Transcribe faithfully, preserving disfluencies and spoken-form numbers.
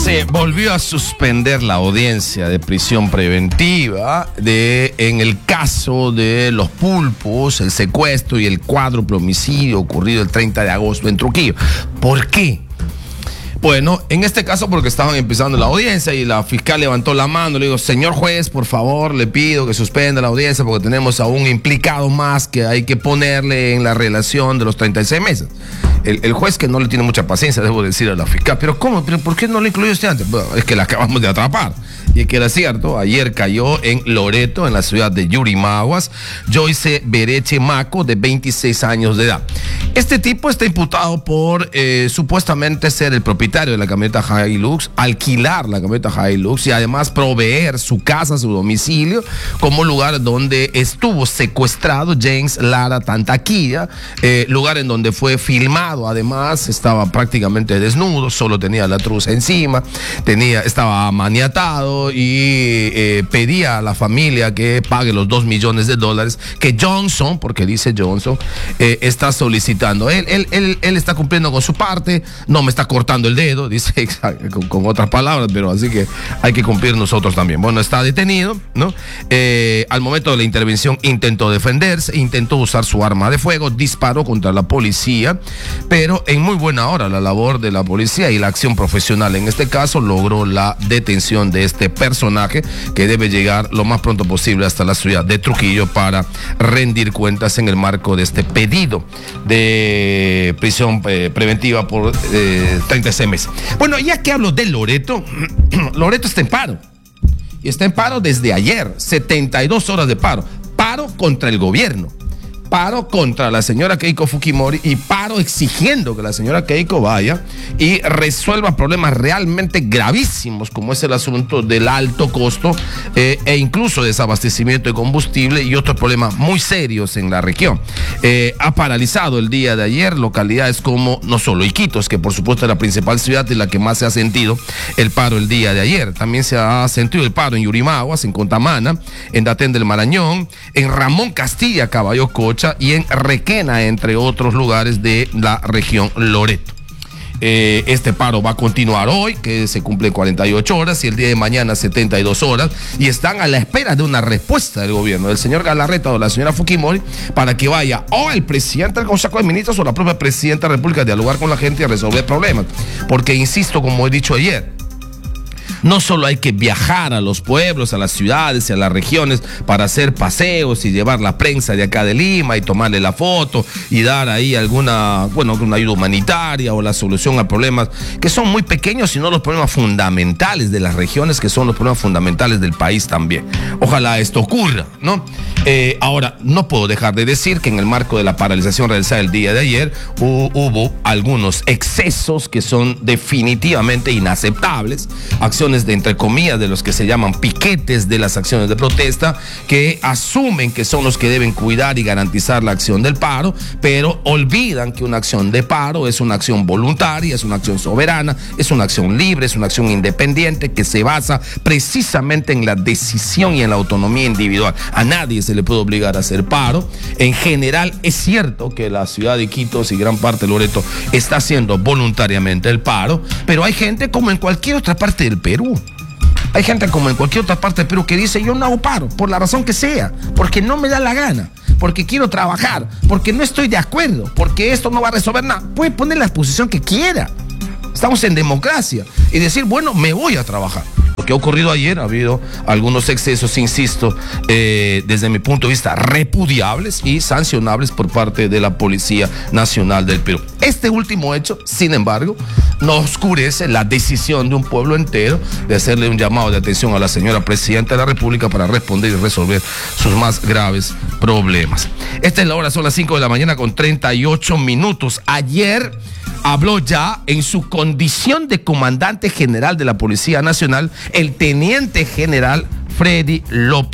Se volvió a suspender la audiencia de prisión preventiva de, en el caso de los pulpos, el secuestro y el cuádruple homicidio ocurrido el treinta de agosto en Trujillo. ¿Por qué? Bueno, en este caso porque estaban empezando la audiencia y la fiscal levantó la mano, le digo, señor juez, por favor, le pido que suspenda la audiencia porque tenemos a un implicado más que hay que ponerle en la relación de los treinta y seis meses. El, el juez, que no le tiene mucha paciencia, debo decir a la fiscal, pero ¿cómo? ¿Pero por qué no lo incluyó usted antes? Bueno, es que la acabamos de atrapar. Y es que era cierto, ayer cayó en Loreto, en la ciudad de Yurimaguas, Joyce Bereche Maco, de veintiséis años de edad. Este tipo está imputado por eh, supuestamente ser el propietario de la camioneta Hilux, alquilar la camioneta Hilux y además proveer su casa, su domicilio, como lugar donde estuvo secuestrado James Lara Tantaquilla, eh, lugar en donde fue filmado. Además, estaba prácticamente desnudo, solo tenía la truza encima, tenía, estaba maniatado y eh, pedía a la familia que pague los dos millones de dólares que Johnson, porque dice Johnson, eh, está solicitando. Él, él, él, él está cumpliendo con su parte, no me está cortando el dedo, dice con, con otras palabras, pero así que hay que cumplir nosotros también. Bueno, está detenido, ¿no? Eh, al momento de la intervención intentó defenderse, intentó usar su arma de fuego, disparó contra la policía, pero en muy buena hora la labor de la policía y la acción profesional en este caso logró la detención de este personaje que debe llegar lo más pronto posible hasta la ciudad de Trujillo para rendir cuentas en el marco de este pedido de prisión eh, preventiva por eh, treinta y seis meses. Bueno, ya que hablo de Loreto, Loreto está en paro. Y está en paro desde ayer, setenta y dos horas de paro. Paro contra el gobierno. Paro contra la señora Keiko Fujimori y paro exigiendo que la señora Keiko vaya y resuelva problemas realmente gravísimos como es el asunto del alto costo eh, e incluso desabastecimiento de combustible y otros problemas muy serios en la región. Eh, ha paralizado el día de ayer localidades como no solo Iquitos, que por supuesto es la principal ciudad y la que más se ha sentido el paro el día de ayer. También se ha sentido el paro en Yurimaguas, en Contamana, en Datén del Marañón, en Ramón Castilla, Caballo Cocha y en Requena, entre otros lugares de la región Loreto. Eh, este paro va a continuar hoy, que se cumple cuarenta y ocho horas, y el día de mañana setenta y dos horas, y están a la espera de una respuesta del gobierno, del señor Galarreta o de la señora Fujimori, para que vaya o el presidente del Consejo de Ministros o la propia presidenta de la República a dialogar con la gente y a resolver problemas. Porque, insisto, como he dicho ayer, no solo hay que viajar a los pueblos, a las ciudades y a las regiones para hacer paseos y llevar la prensa de acá de Lima y tomarle la foto y dar ahí alguna, bueno, una ayuda humanitaria o la solución a problemas que son muy pequeños, sino los problemas fundamentales de las regiones, que son los problemas fundamentales del país también. Ojalá esto ocurra, ¿no? Eh, ahora, no puedo dejar de decir que en el marco de la paralización realizada el día de ayer hubo, hubo algunos excesos que son definitivamente inaceptables, acciones de entre comillas de los que se llaman piquetes de las acciones de protesta, que asumen que son los que deben cuidar y garantizar la acción del paro, pero olvidan que una acción de paro es una acción voluntaria, es una acción soberana, es una acción libre, es una acción independiente que se basa precisamente en la decisión y en la autonomía individual. A nadie se le puede obligar a hacer paro. En general es cierto que la ciudad de Iquitos y gran parte de Loreto está haciendo voluntariamente el paro, pero hay gente como en cualquier otra parte del Perú. Hay gente como en cualquier otra parte del Perú que dice, yo no hago paro, por la razón que sea, porque no me da la gana, porque quiero trabajar, porque no estoy de acuerdo, porque esto no va a resolver nada. Puede poner la posición que quiera. Estamos en democracia. Y decir, bueno, me voy a trabajar. Lo que ha ocurrido ayer, ha habido algunos excesos, insisto, eh, desde mi punto de vista, repudiables y sancionables por parte de la Policía Nacional del Perú. Este último hecho, sin embargo, no oscurece la decisión de un pueblo entero de hacerle un llamado de atención a la señora Presidenta de la República para responder y resolver sus más graves problemas. Esta es la hora, son las cinco de la mañana con treinta y ocho minutos. Ayer habló ya en su condición de comandante general de la Policía Nacional el teniente general Freddy López